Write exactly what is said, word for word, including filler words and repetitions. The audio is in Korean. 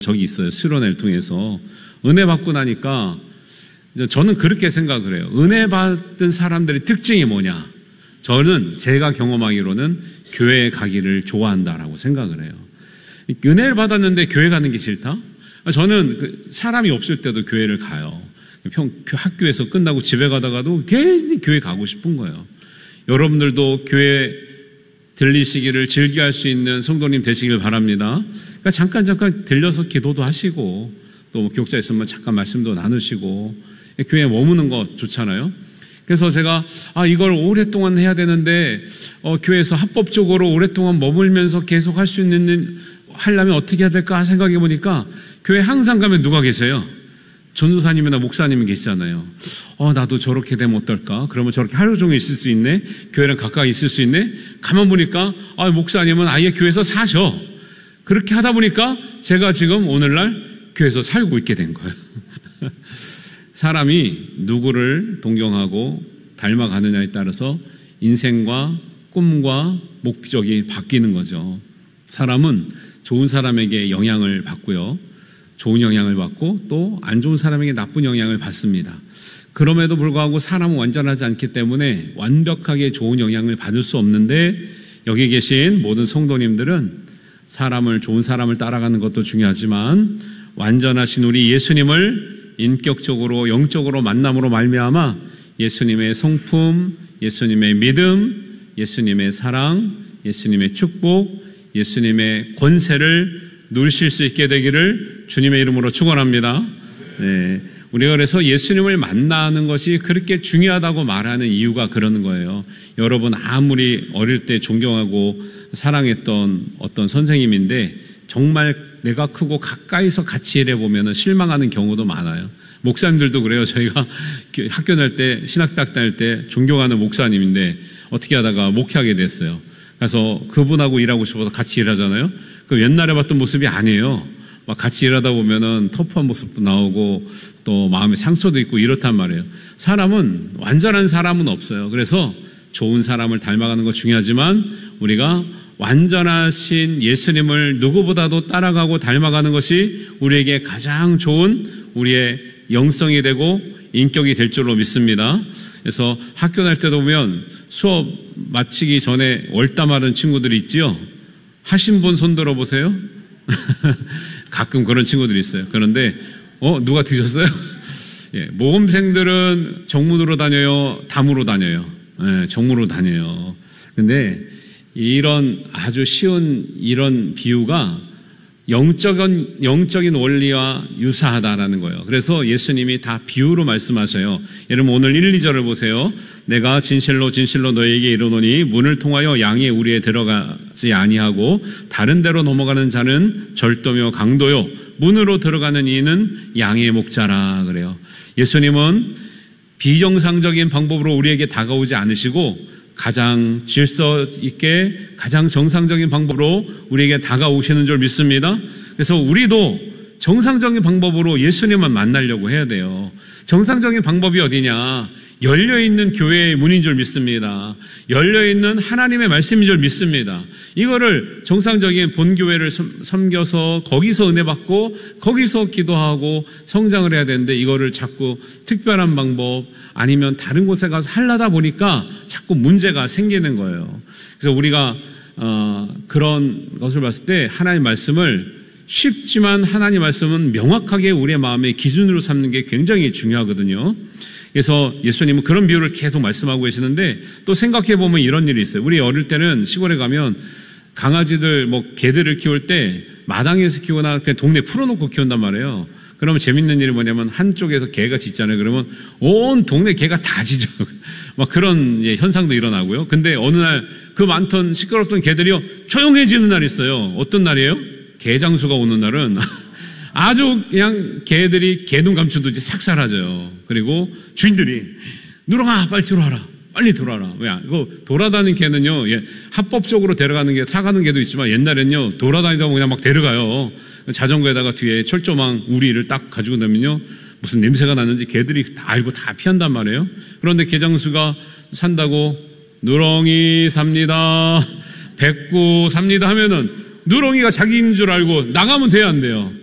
적이 있어요. 수련회를 통해서. 은혜 받고 나니까 저는 그렇게 생각을 해요. 은혜 받은 사람들의 특징이 뭐냐? 저는 제가 경험하기로는 교회에 가기를 좋아한다라고 생각을 해요. 은혜를 받았는데 교회 가는 게 싫다? 저는 사람이 없을 때도 교회를 가요. 평, 학교에서 끝나고 집에 가다가도 괜히 교회 가고 싶은 거예요. 여러분들도 교회 들리시기를 즐겨할 수 있는 성도님 되시길 바랍니다. 그러니까 잠깐 잠깐 들려서 기도도 하시고 또 교육자 있으면 잠깐 말씀도 나누시고 교회에 머무는 거 좋잖아요. 그래서 제가 아 이걸 오랫동안 해야 되는데 어, 교회에서 합법적으로 오랫동안 머물면서 계속 할 수 있는 하려면 어떻게 해야 될까 생각해 보니까 교회 항상 가면 누가 계세요? 전도사님이나 목사님이 계시잖아요. 어, 나도 저렇게 되면 어떨까? 그러면 저렇게 하루 종일 있을 수 있네? 교회랑 가까이 있을 수 있네? 가만 보니까, 아, 목사님은 아예 교회에서 사셔. 그렇게 하다 보니까 제가 지금 오늘날 교회에서 살고 있게 된 거예요. 사람이 누구를 동경하고 닮아가느냐에 따라서 인생과 꿈과 목적이 바뀌는 거죠. 사람은 좋은 사람에게 영향을 받고요. 좋은 영향을 받고 또 안 좋은 사람에게 나쁜 영향을 받습니다. 그럼에도 불구하고 사람은 완전하지 않기 때문에 완벽하게 좋은 영향을 받을 수 없는데 여기 계신 모든 성도님들은 사람을 좋은 사람을 따라가는 것도 중요하지만 완전하신 우리 예수님을 인격적으로 영적으로 만남으로 말미암아 예수님의 성품, 예수님의 믿음, 예수님의 사랑, 예수님의 축복, 예수님의 권세를 누리실 수 있게 되기를 주님의 이름으로 축원합니다. 네, 우리가 그래서 예수님을 만나는 것이 그렇게 중요하다고 말하는 이유가 그러는 거예요. 여러분 아무리 어릴 때 존경하고 사랑했던 어떤 선생님인데 정말 내가 크고 가까이서 같이 일해보면 실망하는 경우도 많아요. 목사님들도 그래요. 저희가 학교 다닐 때 신학대학 다닐 때 존경하는 목사님인데 어떻게 하다가 목회하게 됐어요. 그래서 그분하고 일하고 싶어서 같이 일하잖아요. 그 옛날에 봤던 모습이 아니에요. 막 같이 일하다 보면은 터프한 모습도 나오고 또 마음에 상처도 있고 이렇단 말이에요. 사람은 완전한 사람은 없어요. 그래서 좋은 사람을 닮아가는 거 중요하지만 우리가 완전하신 예수님을 누구보다도 따라가고 닮아가는 것이 우리에게 가장 좋은 우리의 영성이 되고 인격이 될 줄로 믿습니다. 그래서 학교 다닐 때도 보면 수업 마치기 전에 월담하는 친구들이 있지요. 하신 분 손 들어보세요. 가끔 그런 친구들이 있어요. 그런데 어 누가 드셨어요? 예, 모범생들은 정문으로 다녀요, 담으로 다녀요. 예, 정문으로 다녀요. 근데 이런 아주 쉬운 이런 비유가 영적인, 영적인 원리와 유사하다라는 거예요. 그래서 예수님이 다 비유로 말씀하셔요. 여러분 오늘 일, 이 절을 보세요. 내가 진실로 진실로 너에게 이르노니 문을 통하여 양의 우리에 들어가지 아니하고 다른 데로 넘어가는 자는 절도며 강도요 문으로 들어가는 이는 양의 목자라 그래요. 예수님은 비정상적인 방법으로 우리에게 다가오지 않으시고 가장 질서 있게 가장 정상적인 방법으로 우리에게 다가오시는 줄 믿습니다. 그래서 우리도 정상적인 방법으로 예수님을 만나려고 해야 돼요. 정상적인 방법이 어디냐? 열려있는 교회의 문인 줄 믿습니다. 열려있는 하나님의 말씀인 줄 믿습니다. 이거를 정상적인 본교회를 섬겨서 거기서 은혜 받고 거기서 기도하고 성장을 해야 되는데 이거를 자꾸 특별한 방법 아니면 다른 곳에 가서 하려다 보니까 자꾸 문제가 생기는 거예요. 그래서 우리가 어, 그런 것을 봤을 때 하나님의 말씀을 쉽지만 하나님의 말씀은 명확하게 우리의 마음의 기준으로 삼는 게 굉장히 중요하거든요. 그래서 예수님은 그런 비유를 계속 말씀하고 계시는데 또 생각해보면 이런 일이 있어요. 우리 어릴 때는 시골에 가면 강아지들 뭐 개들을 키울 때 마당에서 키우거나 그냥 동네 풀어놓고 키운단 말이에요. 그러면 재밌는 일이 뭐냐면 한쪽에서 개가 짖잖아요. 그러면 온 동네 개가 다 짖어. 막 그런 현상도 일어나고요. 근데 어느 날 그 많던 시끄럽던 개들이요 조용해지는 날이 있어요. 어떤 날이에요? 개장수가 오는 날은 아주 그냥 개들이 개눈 감추듯이 싹 사라져요. 그리고 주인들이 누렁아 빨리 들어와라. 빨리 들어와라. 왜? 이거 돌아다니는 개는요, 예, 합법적으로 데려가는 게, 타가는 개도 있지만 옛날엔요, 돌아다니다 보면 그냥 막 데려가요. 자전거에다가 뒤에 철조망 우리를 딱 가지고 나면요, 무슨 냄새가 나는지 개들이 다 알고 다 피한단 말이에요. 그런데 개장수가 산다고 누렁이 삽니다. 백구 삽니다 하면은 누렁이가 자기인 줄 알고 나가면 돼야 안 돼요?